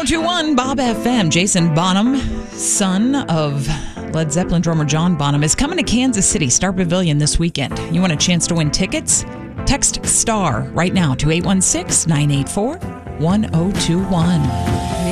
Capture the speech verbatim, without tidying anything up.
two one Bob F M. Jason Bonham, son of Led Zeppelin drummer John Bonham, is coming to Kansas City Star Pavilion this weekend. You want a chance to win tickets? Text STAR right now to eight one six, nine eight four, one oh two one.